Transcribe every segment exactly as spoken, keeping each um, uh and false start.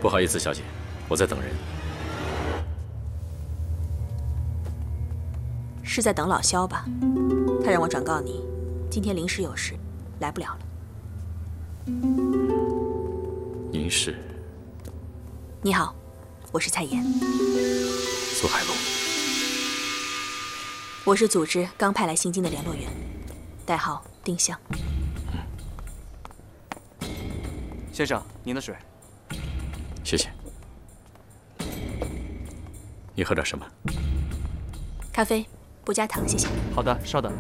不好意思，小姐，我在等人。 是在等老萧吧？他让我转告你，今天临时有事，来不了了。 您是？ 你好，我是蔡妍。 苏海龙。 我是组织刚派来新京的联络员，代号丁香。 先生，您的水。 谢谢。你喝点什么？ 咖啡，不加糖，谢谢。 好的，稍等。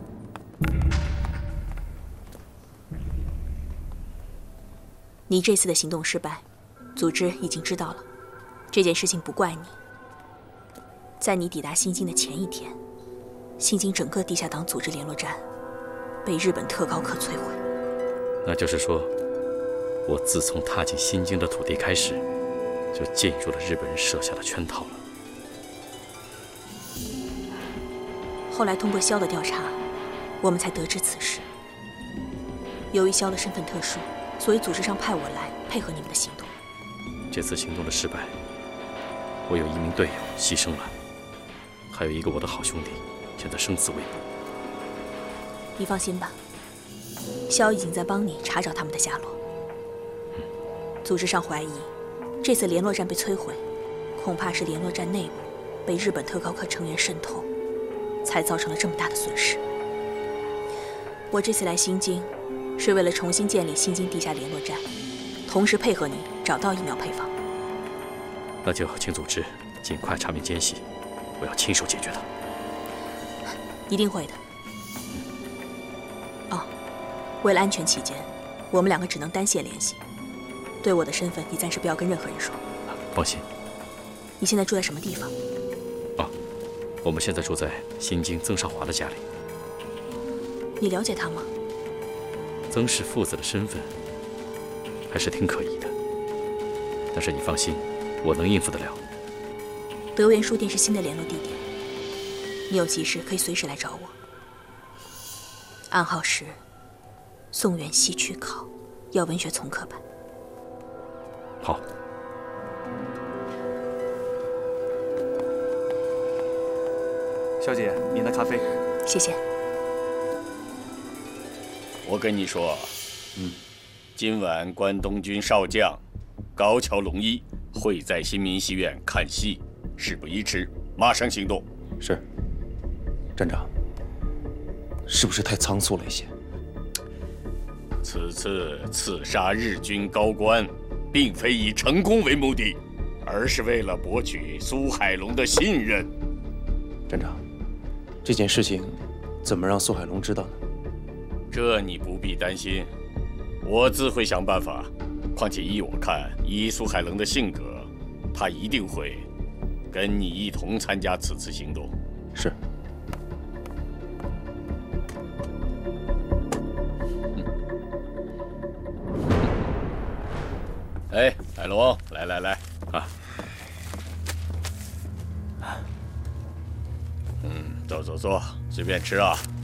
你这次的行动失败，组织已经知道了。这件事情不怪你。在你抵达新京的前一天，新京整个地下党组织联络站被日本特高课摧毁。 那就是说，我自从踏进新京的土地开始，就进入了日本人设下的圈套了。 后来通过萧的调查，我们才得知此事。由于萧的身份特殊，所以组织上派我来配合你们的行动。 这次行动的失败，我有一名队友牺牲了，还有一个我的好兄弟现在生死未卜。 你放心吧，萧已经在帮你查找他们的下落。 嗯、 组织上怀疑，这次联络站被摧毁，恐怕是联络站内部被日本特高课成员渗透，才造成了这么大的损失。我这次来新京，是为了重新建立新京地下联络站，同时配合你找到疫苗配方。 那就请组织尽快查明奸细，我要亲手解决它。 一定会的。哦，为了安全起见，我们两个只能单线联系。对我的身份，你暂时不要跟任何人说。 放心。 你现在住在什么地方？ 哦，我们现在住在新京曾少华的家里。 你了解他吗？ 曾氏父子的身份还是挺可疑的，但是你放心，我能应付得了。 德源书店是新的联络地点，你有急事可以随时来找我。暗号是宋元西区考，要文学从课版。 好。 小姐，您的咖啡。 谢谢。 我跟你说，嗯，今晚关东军少将高桥龙一会在新民戏院看戏，事不宜迟，马上行动。 是。站长，是不是太仓促了一些？ 此次刺杀日军高官，并非以成功为目的，而是为了博取苏海龙的信任。 站长，这件事情怎么让苏海龙知道呢？ 这你不必担心，我自会想办法。况且依我看，依苏海龙的性格，他一定会跟你一同参加此次行动。 是。 哎，海龙，来来来，啊，嗯，坐坐坐，随便吃啊。